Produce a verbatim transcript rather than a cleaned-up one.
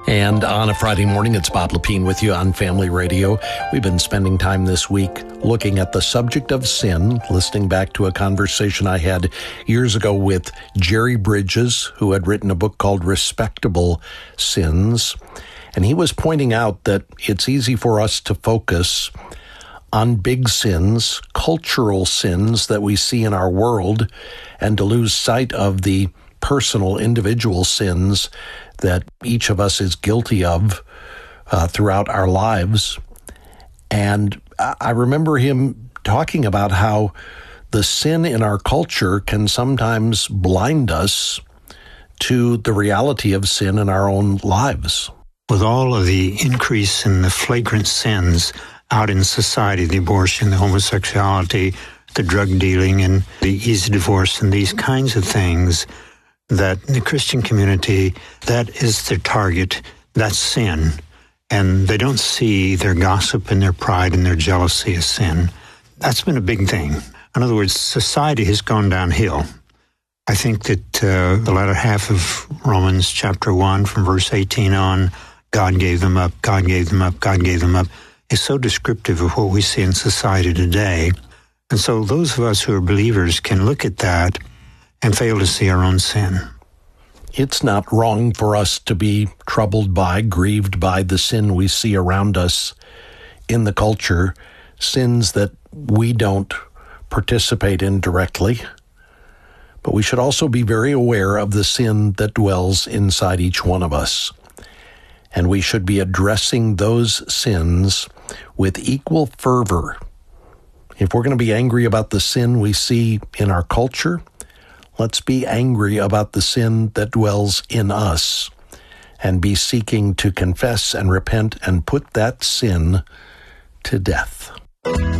And on a Friday morning, it's Bob Lepine with you on Family Radio. We've been spending time this week looking at the subject of sin, listening back to a conversation I had years ago with Jerry Bridges, who had written a book called Respectable Sins. And he was pointing out that it's easy for us to focus on big sins, cultural sins that we see in our world, and to lose sight of the personal, individual sins that each of us is guilty of uh, throughout our lives. And I remember him talking about how the sin in our culture can sometimes blind us to the reality of sin in our own lives. With all of the increase in the flagrant sins out in society, the abortion, the homosexuality, the drug dealing, and the easy divorce, and these kinds of things, that the Christian community, that is their target, that's sin. And they don't see their gossip and their pride and their jealousy as sin. That's been a big thing. In other words, society has gone downhill. I think that uh, the latter half of Romans chapter one, from verse eighteen on, God gave them up, God gave them up, God gave them up, is so descriptive of what we see in society today. And so those of us who are believers can look at that and fail to see our own sin. It's not wrong for us to be troubled by, grieved by the sin we see around us in the culture, sins that we don't participate in directly. But we should also be very aware of the sin that dwells inside each one of us. And we should be addressing those sins with equal fervor. If we're going to be angry about the sin we see in our culture, let's be angry about the sin that dwells in us and be seeking to confess and repent and put that sin to death.